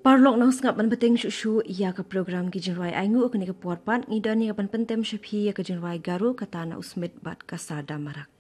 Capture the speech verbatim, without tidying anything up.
Parlok nang sengap ban penting syu ia ke program ki jinwai aingu ke ni ke puat pat ngida ni ke ban pentem shaphi ya ke jinwai garu kata na usmit bat kasada marak.